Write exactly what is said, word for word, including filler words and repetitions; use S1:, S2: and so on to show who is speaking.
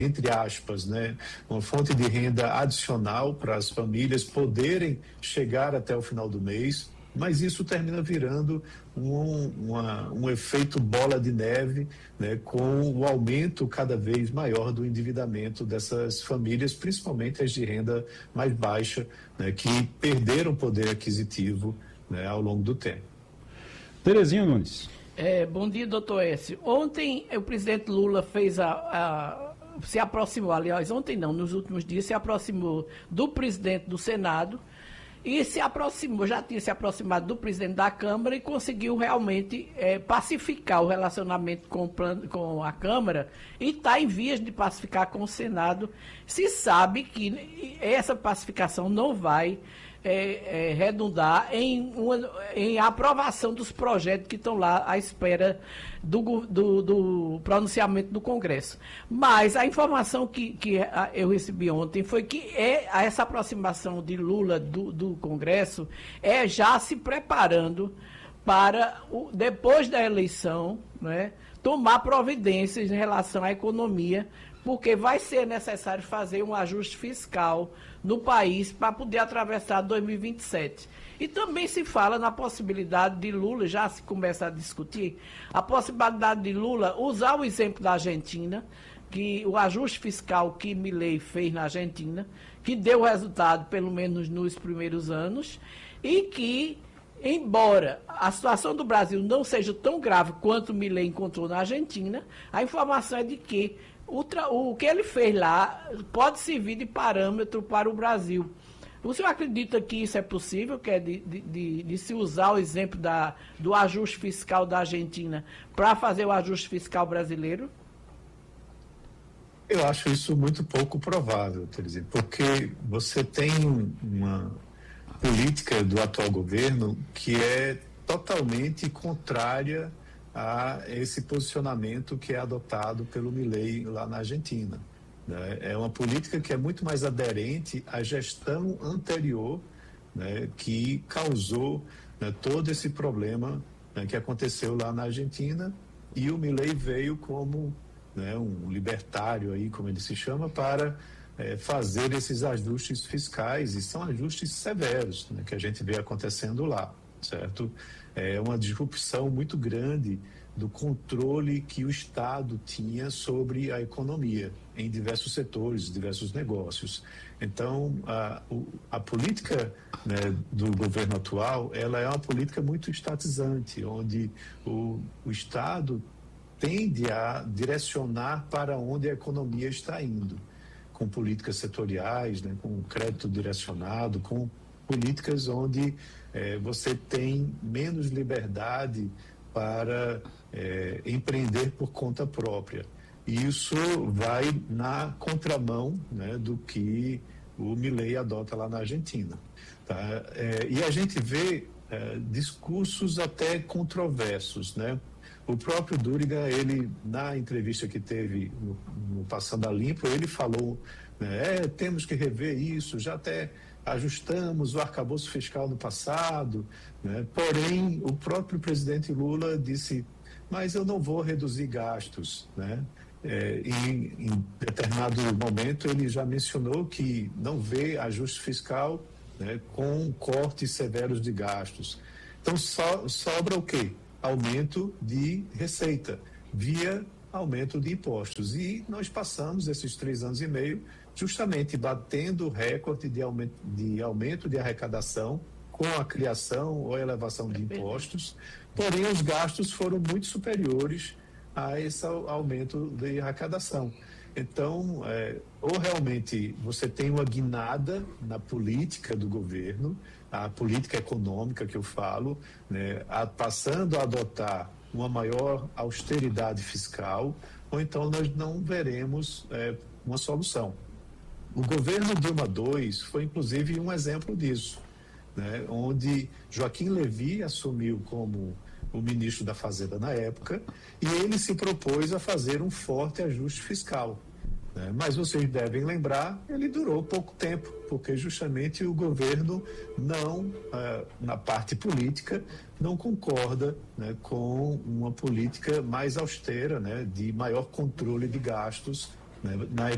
S1: entre aspas, né, uma fonte de renda adicional para as famílias poderem chegar até o final do mês, mas isso termina virando um, uma, um efeito bola de neve, né, com o aumento cada vez maior do endividamento dessas famílias, principalmente as de renda mais baixa, né, que perderam poder aquisitivo, né, ao longo do tempo.
S2: Terezinha Nunes.
S3: É, bom dia, doutor Écio. Ontem o presidente Lula fez a, a, se aproximou, aliás, ontem não, nos últimos dias, se aproximou do presidente do Senado e se aproximou, já tinha se aproximado do presidente da Câmara e conseguiu realmente é, pacificar o relacionamento com, com a Câmara e está em vias de pacificar com o Senado. Se sabe que essa pacificação não vai É, é, redundar em, uma, em aprovação dos projetos que estão lá à espera do, do, do pronunciamento do Congresso. Mas a informação que, que eu recebi ontem foi que é, essa aproximação de Lula do, do Congresso é já se preparando para, o, depois da eleição, né, tomar providências em relação à economia, porque vai ser necessário fazer um ajuste fiscal no país para poder atravessar dois mil e vinte e sete. E também se fala na possibilidade de Lula, já se começa a discutir, a possibilidade de Lula usar o exemplo da Argentina, que o ajuste fiscal que Milei fez na Argentina, que deu resultado pelo menos nos primeiros anos, e que, embora a situação do Brasil não seja tão grave quanto Milei encontrou na Argentina, a informação é de que O, o que ele fez lá pode servir de parâmetro para o Brasil. O senhor acredita que isso é possível, que é de, de, de, de se usar o exemplo da, do ajuste fiscal da Argentina para fazer o ajuste fiscal brasileiro?
S1: Eu acho isso muito pouco provável, Terezinha, porque você tem uma política do atual governo que é totalmente contrária a esse posicionamento que é adotado pelo Milei lá na Argentina. Né? É uma política que é muito mais aderente à gestão anterior, né, que causou, né, todo esse problema, né, que aconteceu lá na Argentina, e o Milei veio como, né, um libertário, aí, como ele se chama, para é, fazer esses ajustes fiscais, e são ajustes severos, né, que a gente vê acontecendo lá, certo? É uma disrupção muito grande do controle que o Estado tinha sobre a economia em diversos setores, diversos negócios. Então, a, a política, né, do governo atual, ela é uma política muito estatizante, onde o, o Estado tende a direcionar para onde a economia está indo, com políticas setoriais, né, com crédito direcionado, com políticas onde é, você tem menos liberdade para é, empreender por conta própria. E isso vai na contramão, né, do que o Milei adota lá na Argentina. Tá? É, e a gente vê é, discursos até controversos, né? O próprio Duriga, ele, na entrevista que teve no, no Passando a Limpo, ele falou, né, é, temos que rever isso, já até ajustamos o arcabouço fiscal no passado, né? Porém, o próprio presidente Lula disse, mas eu não vou reduzir gastos, né? É, em, em determinado momento, ele já mencionou que não vê ajuste fiscal, né, com cortes severos de gastos. Então, so, sobra o quê? Aumento de receita, via aumento de impostos. E nós passamos esses três anos e meio justamente batendo o recorde de aumento, de aumento de arrecadação com a criação ou elevação de impostos, porém os gastos foram muito superiores a esse aumento de arrecadação. Então, é, ou realmente você tem uma guinada na política do governo, a política econômica que eu falo, né, a, passando a adotar uma maior austeridade fiscal, ou então nós não veremos é, uma solução. O governo Dilma dois foi, inclusive, um exemplo disso, né, onde Joaquim Levy assumiu como o ministro da Fazenda na época, e ele se propôs a fazer um forte ajuste fiscal. Né? Mas vocês devem lembrar, ele durou pouco tempo, porque justamente o governo não, ah, na parte política, não concorda, né, com uma política mais austera, né, de maior controle de gastos, né, na